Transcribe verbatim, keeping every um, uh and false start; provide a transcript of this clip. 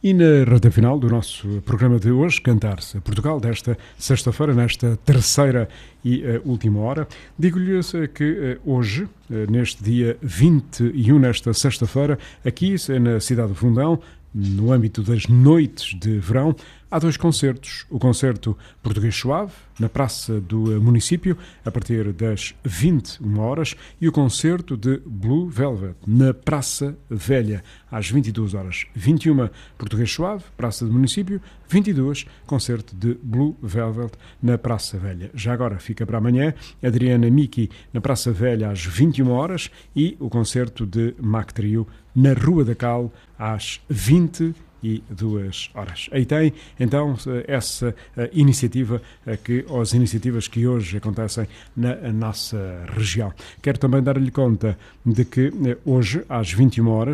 E na reta final do nosso programa de hoje, Cantar-se Portugal, desta sexta-feira, nesta terceira e uh, última hora, digo-lhe que uh, hoje, uh, neste dia vinte e um, nesta sexta-feira, aqui na cidade de Fundão, no âmbito das noites de verão, há dois concertos. O concerto Português Suave, na Praça do Município, a partir das vinte e uma horas, e o concerto de Blue Velvet, na Praça Velha, às vinte e duas horas. vinte e uma, Português Suave, Praça do Município, vinte e duas, concerto de Blue Velvet, na Praça Velha. Já agora fica para amanhã, Adriana Miki, na Praça Velha, às vinte e uma horas, e o concerto de Mac Trio, na Rua da Cal, às vinte e duas horas. Aí tem, então, essa iniciativa, que, ou as iniciativas que hoje acontecem na nossa região. Quero também dar-lhe conta de que hoje, às vinte e uma horas,